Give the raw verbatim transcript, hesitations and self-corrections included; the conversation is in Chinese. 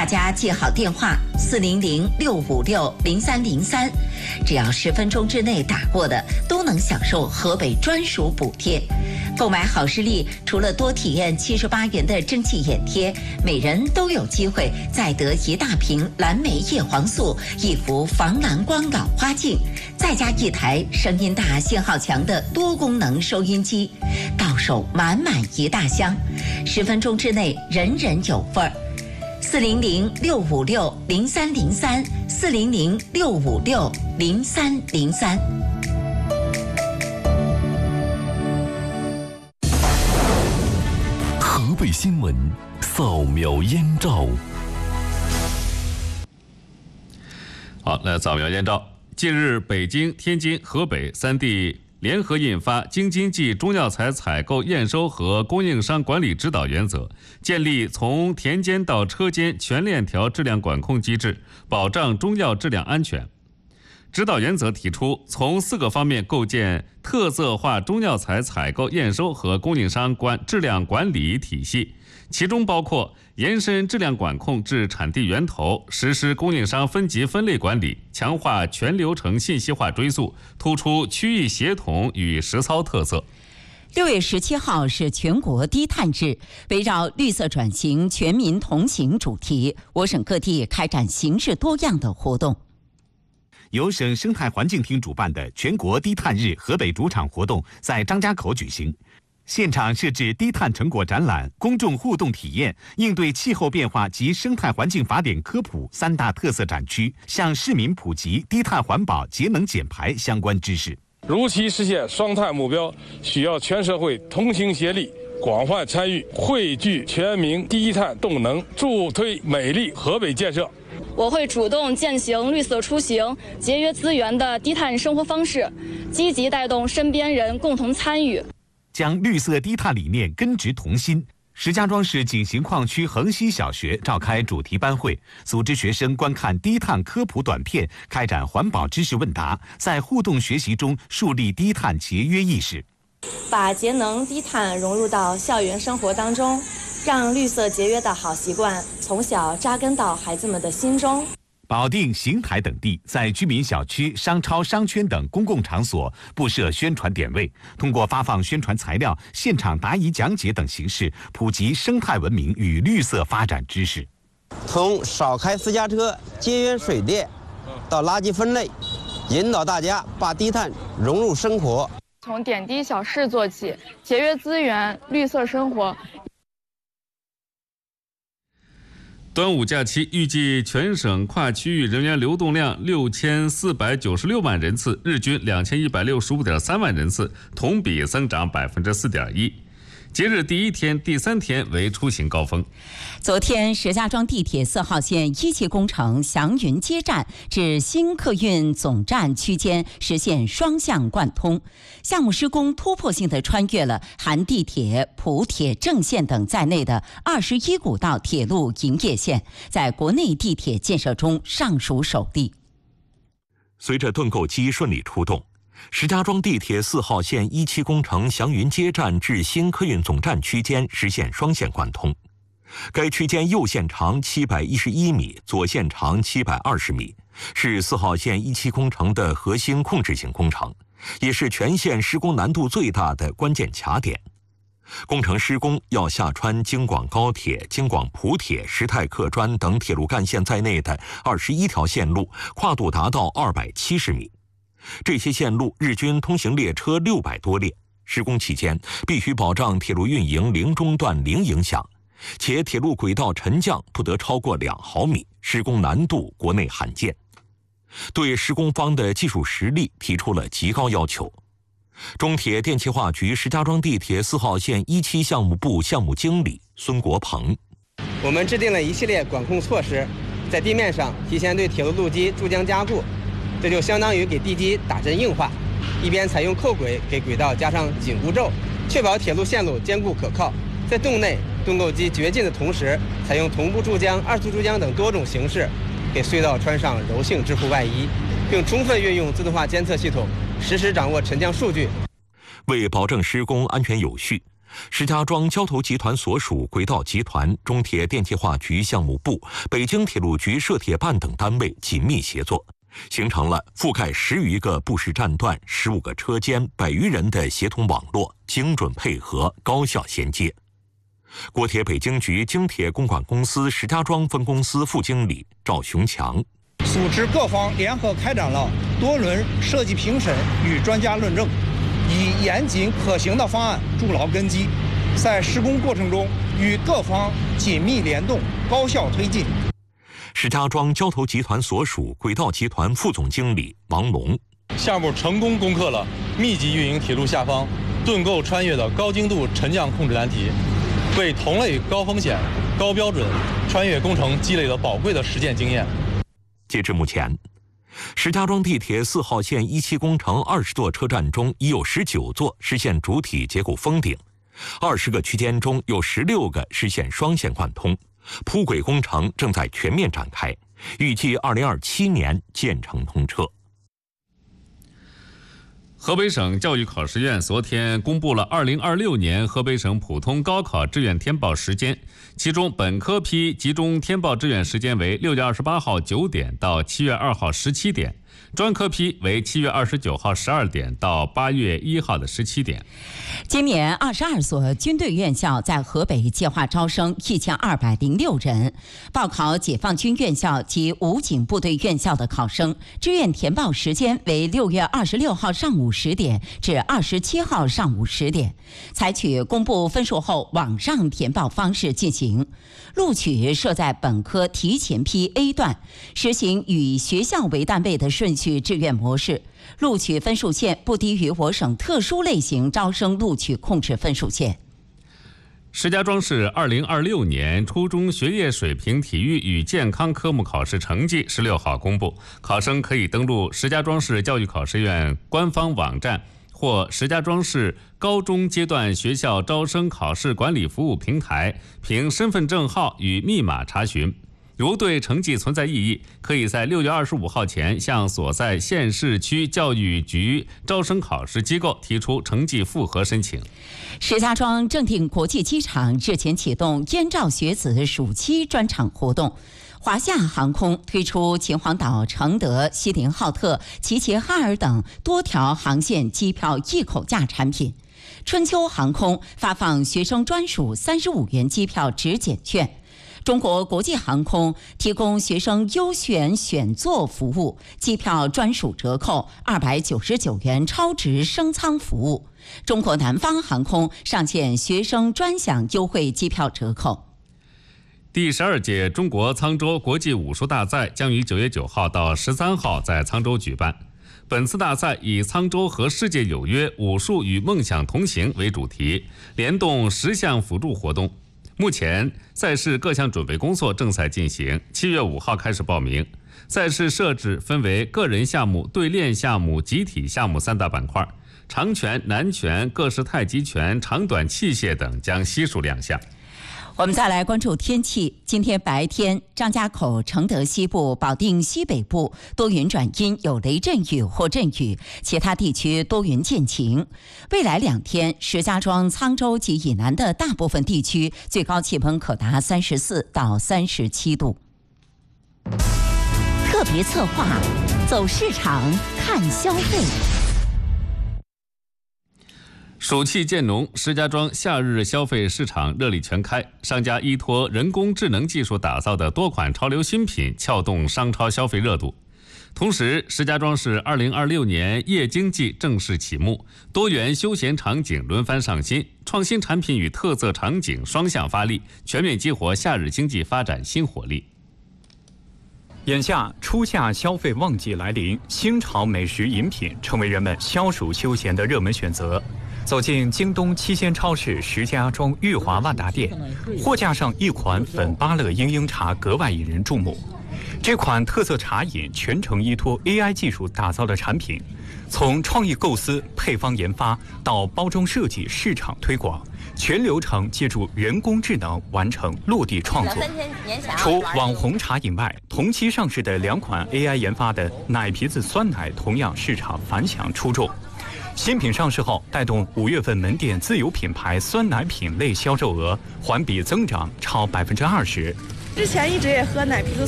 家记好电话四零零六五六零三零三，只要十分钟之内打过的，都能享受河北专属补贴。购买好视力，除了多体验七十八元的蒸汽眼贴，每人都有机会再得一大瓶蓝莓叶黄素、一幅防蓝光老花镜，再加一台声音大、信号强的多功能收音机，到手满满一大箱，十分钟之内人人有份儿。四零零六五六零三零三，四零零六五六零三零三。 河北新闻扫描燕赵。 好，来扫描燕赵。近日，北京、天津、河北三地联合印发《京津冀中药材采购验收和供应商管理指导原则》，建立从田间到车间全链条质量管控机制，保障中药质量安全。指导原则提出，从四个方面构建特色化中药材采购验收和供应商管质量管理体系，其中包括延伸质量管控至产地源头，实施供应商分级分类管理，强化全流程信息化追溯，突出区域协同与实操特色。 六月十七号是全国低碳日，围绕绿色转型、全民同行主题，我省各地开展形式多样的活动。 由省生态环境厅主办的全国低碳日河北主场活动在张家口举行，现场设置低碳成果展览、公众互动体验、应对气候变化及生态环境法典科普三大特色展区，向市民普及低碳环保、节能减排相关知识。 如期实现双碳目标，需要全社会同心协力、广泛参与，汇聚全民低碳动能，助推美丽河北建设。 我会主动践行绿色出行、节约资源的低碳生活方式，积极带动身边人共同参与， 将绿色低碳理念根植同心。石家庄市景行矿区横溪小学召开主题班会，组织学生观看低碳科普短片，开展环保知识问答，在互动学习中树立低碳节约意识， 把节能低碳融入到校园生活当中，让绿色节约的好习惯从小扎根到孩子们的心中。 保定、邢台等地在居民小区、商超、商圈等公共场所布设宣传点位，通过发放宣传材料、现场答疑讲解等形式，普及生态文明与绿色发展知识。 从少开私家车、节约水电到垃圾分类，引导大家把低碳融入生活。 从点滴小事做起，节约资源，绿色生活。 端午假期预计全省跨区域人员流动量六千四百九十六万人次，日均两千一百六十五点三万人次，同比增长百分之四点一。节日第一天、第三天为出行高峰。 昨天，石家庄地铁四号线一期工程祥云街站至新客运总站区间实现双向贯通，项目施工突破性地穿越了含地铁、普铁正线等在内的二十一股道铁路营业线，在国内地铁建设中尚属首例。 随着盾构机顺利出动，石家庄地铁四号线一期工程祥云街站至新客运总站区间实现双线贯通。该区间右线长七百一十一米，左线长七百二十米，是四号线一期工程的核心控制性工程，也是全线施工难度最大的关键卡点。工程施工要下穿京广高铁、京广普铁、石泰客专等铁路干线在内的二十一条线路，跨度达到二百七十米。这些线路日均通行列车六百多列，施工期间必须保障铁路运营零中断、零影响，且铁路轨道沉降不得超过两毫米，施工难度国内罕见。对施工方的技术实力提出了极高要求。中铁电气化局石家庄地铁四号线一期项目部项目经理孙国鹏： 我们制定了一系列管控措施，在地面上提前对铁路路基注浆加固，这就相当于给地基打针硬化，一边采用扣轨给轨道加上紧箍咒，确保铁路线路坚固可靠。在洞内盾构机掘进的同时，采用同步注浆、二次注浆等多种形式，给隧道穿上柔性支护外衣，并充分运用自动化监测系统，实时掌握沉降数据。 为保证施工安全有序， 石家庄交投集团所属轨道集团、中铁电气化局项目部、北京铁路局涉铁办等单位紧密协作，形成了覆盖十余个布市站段、十五个车间、百余人的协同网络，精准配合，高效衔接。国铁北京局京铁公管公司石家庄分公司副经理赵雄强。 组织各方联合开展了多轮设计评审与专家论证，以严谨可行的方案筑牢根基，在施工过程中与各方紧密联动，高效推进。 石家庄交投集团所属轨道集团副总经理王龙， 项目成功攻克了密集运营铁路下方盾构穿越的高精度沉降控制难题，为同类高风险、高标准穿越工程积累了宝贵的实践经验。 截至目前，石家庄地铁四号线一期工程二十座车站中，已有十九座实现主体结构封顶，二十个区间中有十六个实现双线贯通，铺轨工程正在全面展开，预计二零二七年建成通车。 河北省教育考试院昨天公布了二零二六年河北省普通高考志愿填报时间，其中本科批集中填报志愿时间为六月二十八号九点到七月二号十七点，专科批为七月二十九号十二点到八月一号的十七点。 今年二十二所军队院校在河北计划招生一千二百零六人，报考解放军院校及武警部队院校的考生，志愿填报时间为六月二十六号上午十点至二十七号上午十点，采取公布分数后网上填报方式进行。录取设在本科提前批 A 段，实行以学校为单位的顺序志愿模式，录取分数线不低于我省特殊类型招生录取控制分数线。 石家庄市二零二六年初中学业水平体育与健康科目考试成绩十六号公布，考生可以登录石家庄市教育考试院官方网站或石家庄市高中阶段学校招生考试管理服务平台，凭身份证号与密码查询。如对成绩存在异议，可以在六月二十五号前向所在县市区教育局招生考试机构提出成绩复核申请。 石家庄正定国际机场日前启动燕赵学子暑期专场活动，华夏航空推出秦皇岛、承德、锡林浩特、齐齐哈尔等多条航线机票一口价产品。春秋航空发放学生专属三十五元机票直减券。中国国际航空提供学生优选选座服务，机票专属折扣二百九十九元超值升舱服务。中国南方航空上线学生专享优惠机票折扣。 第十二届中国沧州国际武术大赛将于九月九号到十三号在沧州举办。本次大赛以沧州和世界有约武术与梦想同行为主题，联动十项辅助活动。目前赛事各项准备工作正在进行，七月五号开始报名。赛事设置分为个人项目、对练项目、集体项目三大板块，长拳、南拳、各式太极拳、长短器械等将悉数亮相。 我们再来关注天气。今天白天，张家口、承德西部、保定西北部多云转阴，有雷阵雨或阵雨，其他地区多云见晴。未来两天，石家庄、沧州及以南的大部分地区最高气温可达三十四到三十七度。特别策划，走市场看消费。 暑气渐浓，石家庄夏日消费市场热力全开，商家依托人工智能技术打造的多款潮流新品撬动商超消费热度。同时，石家庄市二零二六年夜经济正式启幕，多元休闲场景轮番上新，创新产品与特色场景双向发力，全面激活夏日经济发展新活力。 眼下初夏消费旺季来临，新潮美食饮品成为人们消暑休闲的热门选择。走进京东七鲜超市石家庄裕华万达店，货架上一款粉芭乐鹰鹰茶格外引人注目。这款特色茶饮全程依托 A I 技术打造的产品，从创意构思、配方研发到包装设计、市场推广，全流程借助人工智能完成落地创作。除网红茶饮外，同期上市的两款 A I 研发的奶皮子酸奶同样市场反响出众。 新品上市后，带动五月份门店自有品牌酸奶品类销售额环比增长超百分之二十。 之前一直也喝奶皮子